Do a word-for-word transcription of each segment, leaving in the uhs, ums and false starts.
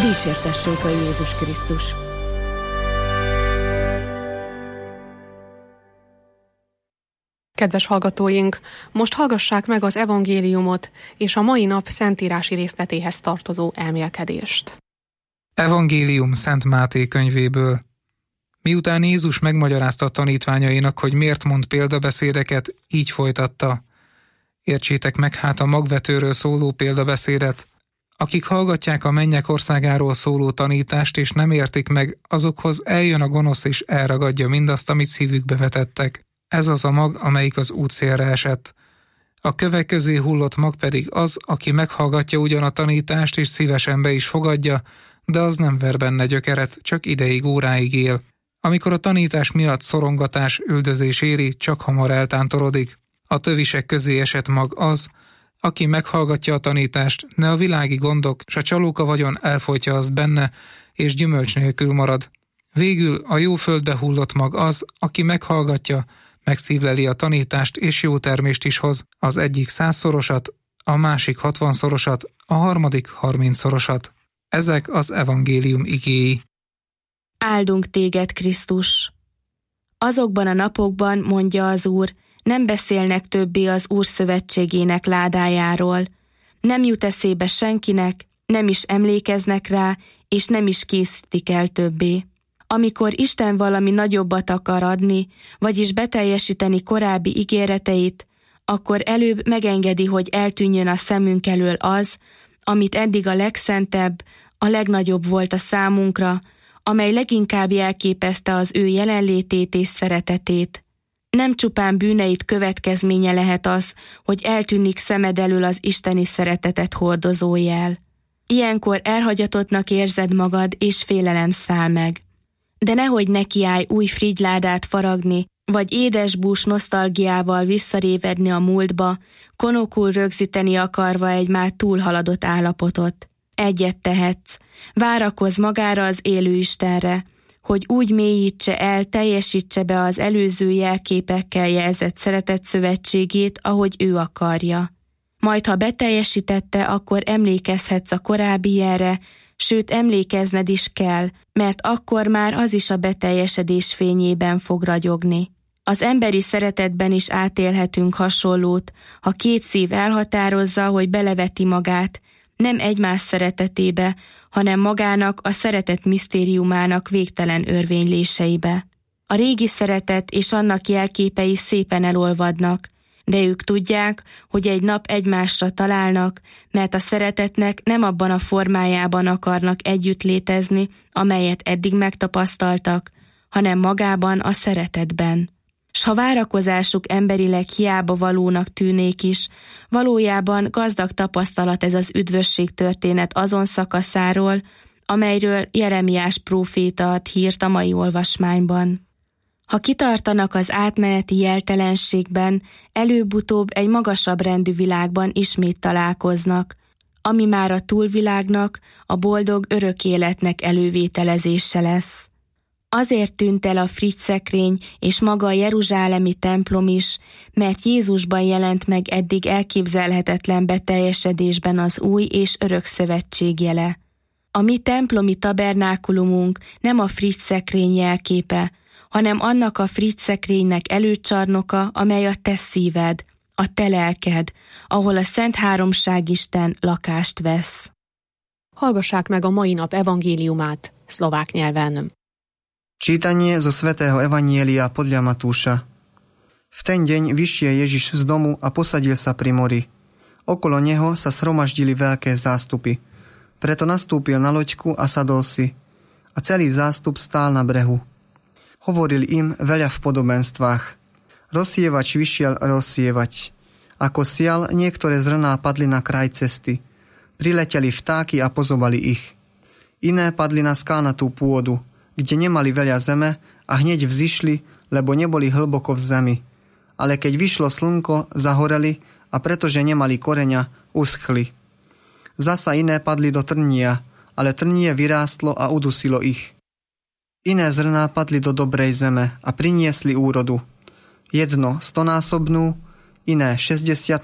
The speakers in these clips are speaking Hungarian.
Dicsértessék a Jézus Krisztus! Kedves hallgatóink, most hallgassák meg az evangéliumot és a mai nap szentírási részletéhez tartozó elmélkedést. Evangélium Szent Máté könyvéből. Miután Jézus megmagyarázta a tanítványainak, hogy miért mond példabeszédeket, így folytatta. Értsétek meg hát a magvetőről szóló példabeszédet. Akik hallgatják a mennyek országáról szóló tanítást és nem értik meg, azokhoz eljön a gonosz és elragadja mindazt, amit szívükbe vetettek. Ez az a mag, amelyik az útszélre esett. A kövek közé hullott mag pedig az, aki meghallgatja ugyan a tanítást és szívesen be is fogadja, de az nem ver benne gyökeret, csak ideig, óráig él. Amikor a tanítás miatt szorongatás, üldözés éri, csak hamar eltántorodik. A tövisek közé esett mag az, aki meghallgatja a tanítást, ne a világi gondok, s a csalóka vagyon elfolytja azt benne, és gyümölcs nélkül marad. Végül a jó földbe hullott mag az, aki meghallgatja, megszívleli a tanítást, és jó termést is hoz, az egyik százszorosat, a másik hatvanszorosat, a harmadik harmincszorosat. Ezek az evangélium igéi. Áldunk téged, Krisztus! Azokban a napokban, mondja az Úr, nem beszélnek többé az Úr szövetségének ládájáról. Nem jut eszébe senkinek, nem is emlékeznek rá, és nem is készítik el többé. Amikor Isten valami nagyobbat akar adni, vagyis beteljesíteni korábbi ígéreteit, akkor előbb megengedi, hogy eltűnjön a szemünk elől az, amit eddig a legszentebb, a legnagyobb volt a számunkra, amely leginkább jelképezte az ő jelenlétét és szeretetét. Nem csupán bűneid következménye lehet az, hogy eltűnik szemed elől az isteni szeretetet hordozó jel. Ilyenkor elhagyatottnak érzed magad, és félelem száll meg. De nehogy nekiállj új frigyládát faragni, vagy édesbús nosztalgiával visszarévedni a múltba, konokul rögzíteni akarva egy már túlhaladott állapotot. Egyet tehetsz, várakozz magára az élő Istenre, hogy úgy mélyítse el, teljesítse be az előző jelképekkel jelzett szeretet szövetségét, ahogy ő akarja. Majd, ha beteljesítette, akkor emlékezhetsz a korábbi jelre, sőt emlékezned is kell, mert akkor már az is a beteljesedés fényében fog ragyogni. Az emberi szeretetben is átélhetünk hasonlót, ha két szív elhatározza, hogy beleveti magát, nem egymás szeretetébe, hanem magának a szeretet misztériumának végtelen örvényléseibe. A régi szeretet és annak jelképei szépen elolvadnak, de ők tudják, hogy egy nap egymásra találnak, mert a szeretetnek nem abban a formájában akarnak együtt létezni, amelyet eddig megtapasztaltak, hanem magában a szeretetben. S ha várakozásuk emberileg hiába valónak tűnék is, valójában gazdag tapasztalat ez az üdvösség történet azon szakaszáról, amelyről Jeremiás próféta ad hírt a mai olvasmányban. Ha kitartanak az átmeneti jeltelenségben, előbb-utóbb egy magasabb rendű világban ismét találkoznak, ami már a túlvilágnak, a boldog örök életnek elővételezése lesz. Azért tűnt el a friggyszekrény és maga a jeruzsálemi templom is, mert Jézusban jelent meg eddig elképzelhetetlen beteljesedésben az új és örök szövetség jele. A mi templomi tabernákulumunk nem a friggyszekrény jelképe, hanem annak a friggyszekrénynek előcsarnoka, amely a te szíved, a te lelked, ahol a Szent Háromság Isten lakást vesz. Hallgassák meg a mai nap evangéliumát szlovák nyelven. Čítanie zo svätého Evanjelia podľa Matúša. V ten deň vyšiel Ježiš z domu a posadil sa pri mori. Okolo neho sa shromaždili veľké zástupy. Preto nastúpil na loďku a sadol si. A celý zástup stál na brehu. Hovoril im veľa v podobenstvách. Rozsievač vyšiel rozsievať. Ako sial, niektoré zrná padli na kraj cesty. Prileteli vtáky a pozobali ich. Iné padli na skálnatú pôdu, kde nemali veľa zeme a hneď vzišli, lebo neboli hlboko v zemi. Ale keď vyšlo slnko, zahoreli a pretože nemali koreňa, uschli. Zasa iné padli do trnia, ale trnie vyrástlo a udusilo ich. Iné zrná padli do dobrej zeme a priniesli úrodu. Jedno stonásobnú, iné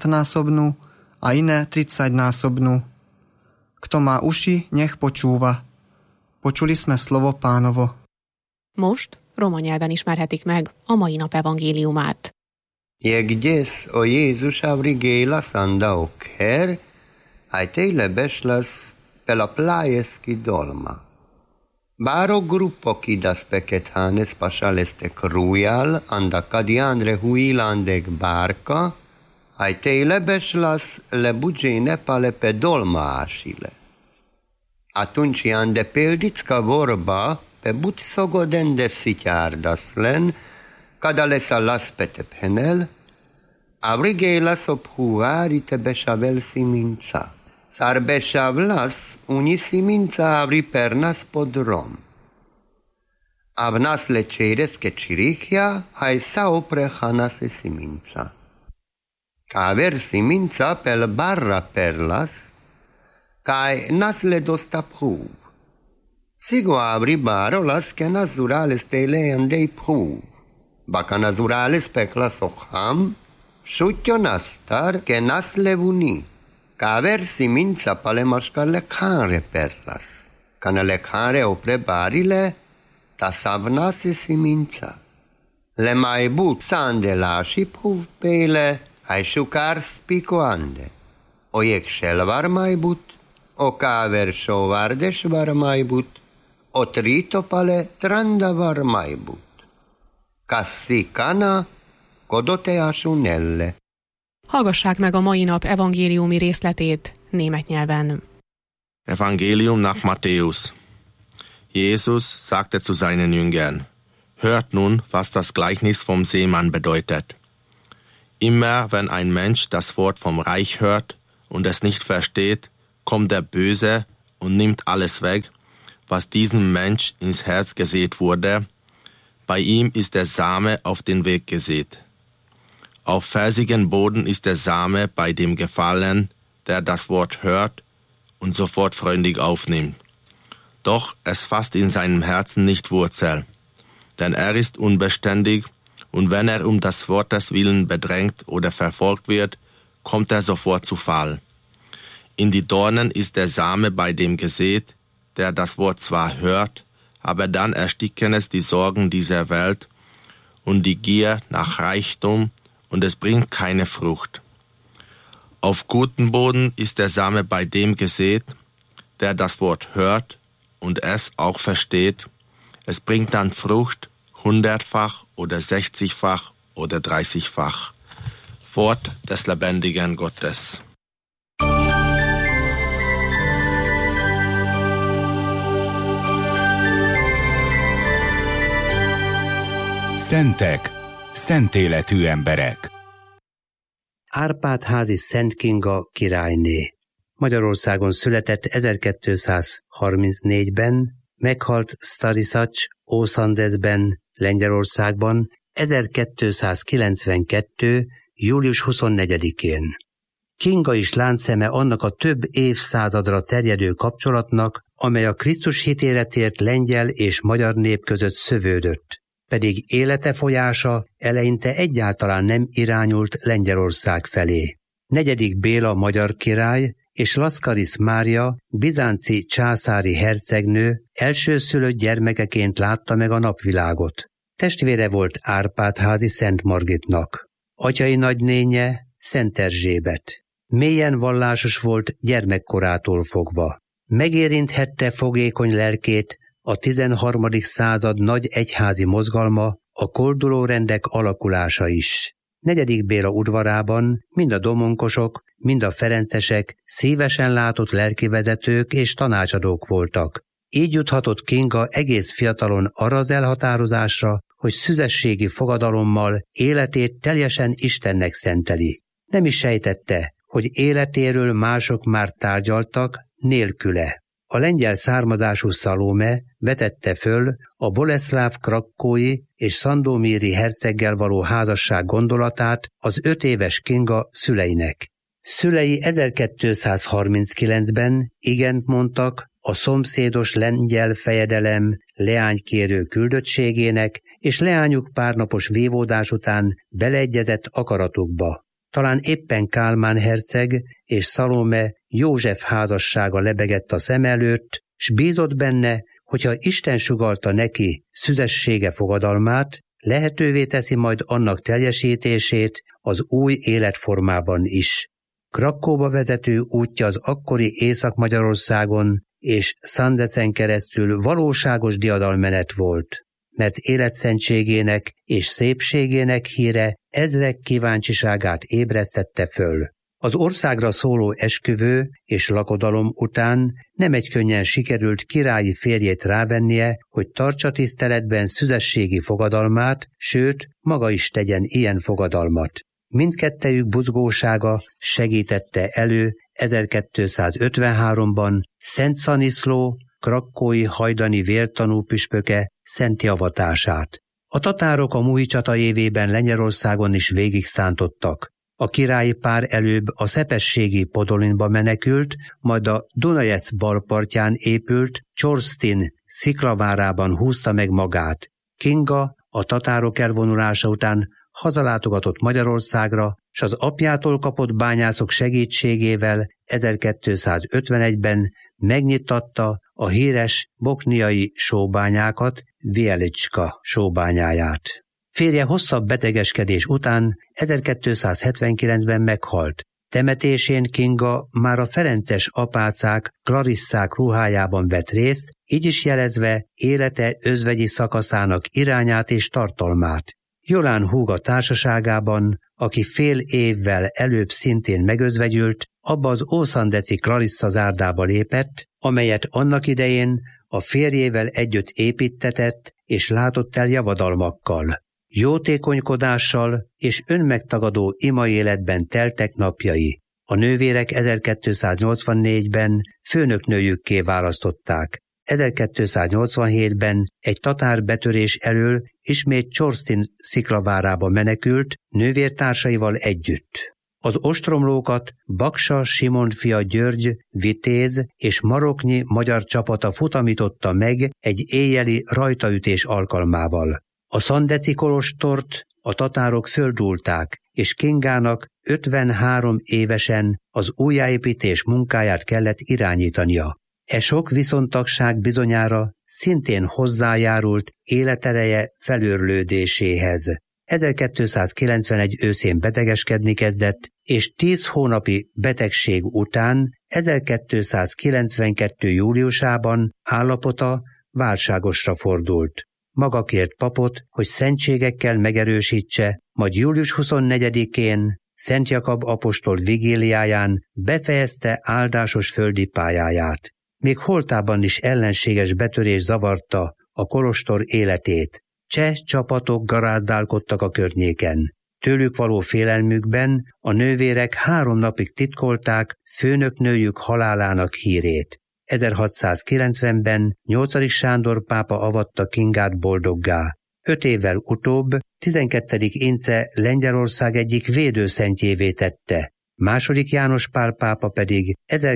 šesťdesiatnásobnú a iné tridsaťnásobnú. Kto má uši, nech počúva. Počuli sme slovo Pánovo. Most roma nyelven ismerhetik meg a mai nap evangéliumát. Jegdes o Jézus avrigéla sanda oker, ajtejle beslas pela plajeski dolma. Baro gruppo kidas peket hanes pasalestek rujal, anda kadiandre huilandek barka, ajtejle beslas le bugene pale pe dolma asile. Atunci ande peldicka vorba, pe but sogoden de sityárdaszlen, kada lesz a laspete penel, avrigéla szobhuári te besavel siminca. Sar besavlas uni siminca avri pernas podrom. Avnas le ceres que chirichia, hai sa opre hanas e siminca. Caver siminca pel barra perlas, cae nas le dostaphuv. Sigo avri barolas que nazurales te leandei phuv. Baca nazurales peclas ocham, šutjo nastar que nas levuni. Caver simința pale mașca lecare perlas. Cana lecare opre barile, ta savnase simința. Le mai but sande lași puv peile, ai șucar spicoande. O iecșel var mai but, o caver șovardeș var mai but, o trito pale tranda var mai but. Cassi cana, codote asunelle. Hallgassák meg a mai nap evangéliumi részletét német nyelven. Evangelium nach Matthäus. Jesus sagte zu seinen Jüngern: Hört nun, was das Gleichnis vom Seemann bedeutet. Immer wenn ein Mensch das Wort vom Reich hört und es nicht versteht, kommt der Böse und nimmt alles weg, was diesem Mensch ins Herz gesät wurde. Bei ihm ist der Same auf den Weg gesät. Auf felsigen Boden ist der Same bei dem gefallen, der das Wort hört und sofort freundlich aufnimmt. Doch es fasst in seinem Herzen nicht Wurzel, denn er ist unbeständig, und wenn er um das Wortes willen bedrängt oder verfolgt wird, kommt er sofort zu Fall. In die Dornen ist der Same bei dem gesät, der das Wort zwar hört, aber dann ersticken es die Sorgen dieser Welt und die Gier nach Reichtum, und es bringt keine Frucht. Auf guten Boden ist der Same bei dem gesät, der das Wort hört und es auch versteht. Es bringt dann Frucht, hundertfach oder sechzigfach oder dreißigfach. Wort des lebendigen Gottes. Szentek, szent életű emberek. Árpád-házi Szent Kinga királyné. Magyarországon született ezerkétszázharmincnégyben, meghalt Starisacs Ószandeszben, Lengyelországban ezerkétszázkilencvenkettő. július huszonnegyedikén. Kinga is láncszeme annak a több évszázadra terjedő kapcsolatnak, amely a Krisztus hitéletért lengyel és magyar nép között szövődött. Pedig élete folyása eleinte egyáltalán nem irányult Lengyelország felé. Negyedik Béla magyar király és Laszkarisz Mária bizánci császári hercegnő elsőszülött gyermekeként látta meg a napvilágot. Testvére volt Árpád-házi Szent Margitnak. Atyai nagynénye Szent Erzsébet. Mélyen vallásos volt gyermekkorától fogva. Megérinthette fogékony lelkét a tizenharmadik század nagy egyházi mozgalma, a koldulórendek alakulása is. Negyedik Béla udvarában mind a domonkosok, mind a ferencesek szívesen látott lelkivezetők és tanácsadók voltak. Így juthatott Kinga egész fiatalon arra az elhatározásra, hogy szüzességi fogadalommal életét teljesen Istennek szenteli. Nem is sejtette, hogy életéről mások már tárgyaltak nélküle. A lengyel származású Szalóme vetette föl a Boleszláv krakkói és szandomíri herceggel való házasság gondolatát az öt éves Kinga szüleinek. Szülei ezerkétszázharminckilencben igent mondtak a szomszédos lengyel fejedelem leánykérő küldöttségének, és leányuk párnapos vívódás után beleegyezett akaratukba. Talán éppen Kálmán herceg és Szalóme József házassága lebegett a szem előtt, s bízott benne, hogyha Isten sugallta neki szüzessége fogadalmát, lehetővé teszi majd annak teljesítését az új életformában is. Krakkóba vezető útja az akkori Észak-Magyarországon és Sandecen keresztül valóságos diadalmenet volt, mert életszentségének és szépségének híre ezrek kíváncsiságát ébresztette föl. Az országra szóló esküvő és lakodalom után nem egy könnyen sikerült királyi férjét rávennie, hogy tartsa tiszteletben szüzességi fogadalmát, sőt, maga is tegyen ilyen fogadalmat. Mindkettejük buzgósága segítette elő ezerkétszázötvenháromban Szent Szaniszló, krakkói hajdani vértanú püspöke szenti avatását. A tatárok a Muhi csata évében Lengyelországon is végig szántottak. A királyi pár előbb a szepességi Podolinba menekült, majd a Dunajec balpartján épült Csorstin sziklavárában húzta meg magát. Kinga a tatárok elvonulása után hazalátogatott Magyarországra, s az apjától kapott bányászok segítségével ezerkétszázötvenegyben megnyitatta a híres bokniai sóbányákat, Vielicska sóbányáját. Férje hosszabb betegeskedés után ezerkétszázhetvenkilencben meghalt. Temetésén Kinga már a ferences apácák, klarisszák ruhájában vett részt, így is jelezve élete özvegyi szakaszának irányát és tartalmát. Jolán húga társaságában, aki fél évvel előbb szintén megözvegyült, abba az ószandeci Clarissa zárdába lépett, amelyet annak idején a férjével együtt építtetett és látott el javadalmakkal. Jótékonykodással és önmegtagadó imaéletben teltek napjai. A nővérek ezerkétszáznyolcvannégyben főnöknőjükké választották. ezerkétszáznyolcvanhétben egy tatár betörés elől ismét Csorstin sziklavárába menekült nővértársaival együtt. Az ostromlókat Baksa Simon fia György, vitéz és maroknyi magyar csapata futamította meg egy éjjeli rajtaütés alkalmával. A szandeci kolostort a tatárok földúlták, és Kingának ötvenhárom évesen az újjáépítés munkáját kellett irányítania. E sok viszontagság bizonyára szintén hozzájárult életereje felőrlődéséhez. ezerkétszázkilencvenegy őszén betegeskedni kezdett, és tíz hónapi betegség után ezerkétszázkilencvenkettő júliusában állapota válságosra fordult. Maga kért papot, hogy szentségekkel megerősítse, majd július huszonnegyedikén Szent Jakab apostol vigíliáján befejezte áldásos földi pályáját. Még holtában is ellenséges betörés zavarta a kolostor életét. Cseh csapatok garázdálkodtak a környéken. Tőlük való félelmükben a nővérek három napig titkolták főnöknőjük halálának hírét. ezerhatszázkilencvenben nyolcadik Sándor pápa avatta Kingát boldoggá. Öt évvel utóbb tizenkettedik Ince Lengyelország egyik védőszentjévé tette. Második János Pál pápa pedig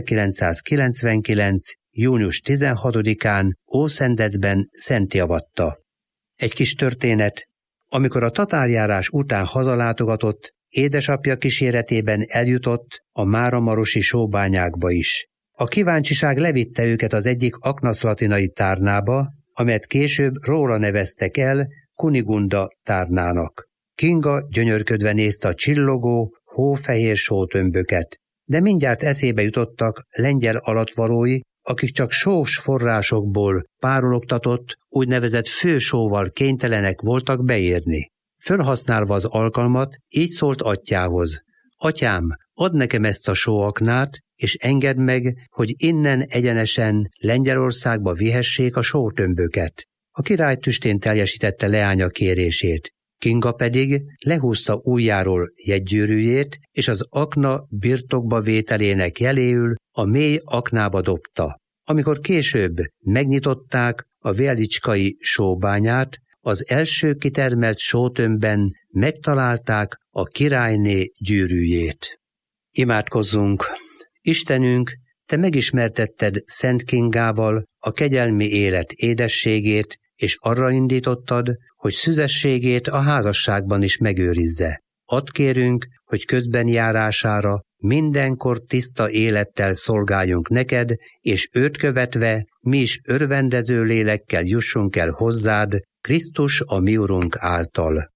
ezerkilencszázkilencvenkilenc. június tizenhatodikán Ószendecben szentté avatta. Egy kis történet, amikor a tatárjárás után hazalátogatott, édesapja kíséretében eljutott a máramarosi sóbányákba is. A kíváncsiság levitte őket az egyik aknaszlatinai tárnába, amelyet később róla neveztek el Kunigunda tárnának. Kinga gyönyörködve nézte a csillogó, hófehér sótömböket, de mindjárt eszébe jutottak lengyel alattvalói, akik csak sós forrásokból párologtatott, úgynevezett fősóval kénytelenek voltak beérni. Fölhasználva az alkalmat, így szólt atyához: Atyám, add nekem ezt a sóaknát, és engedd meg, hogy innen egyenesen Lengyelországba vihessék a sótömböket. A király tüstén teljesítette leánya kérését. Kinga pedig lehúzta ujjáról jegygyűrűjét, és az akna birtokba vételének jeléül a mély aknába dobta. Amikor később megnyitották a vielicskai sóbányát, az első kitermelt sótömbben megtalálták a királyné gyűrűjét. Imádkozzunk! Istenünk, Te megismertetted Szent Kingával a kegyelmi élet édességét, és arra indítottad, hogy szüzességét a házasságban is megőrizze. Add kérünk, hogy közben járására mindenkor tiszta élettel szolgáljunk neked, és őt követve mi is örvendező lélekkel jussunk el hozzád, Krisztus a mi Urunk által.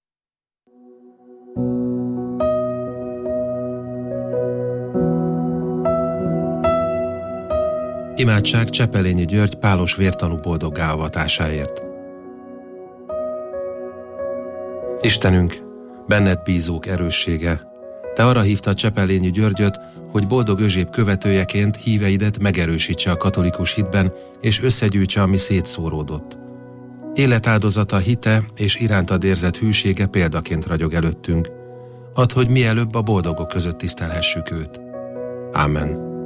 Imádság Csepelényi György pálos vértanú boldoggá avatásáért. Istenünk, benned bízók erőssége, te arra hívtad Csepelényi Györgyöt, hogy boldog Özséb követőjeként híveidet megerősítse a katolikus hitben, és összegyűjtse, ami szétszóródott. Életáldozata, hite és irántad érzett hűsége példaként ragyog előttünk. Add, hogy mielőbb a boldogok között tisztelhessük őt. Ámen.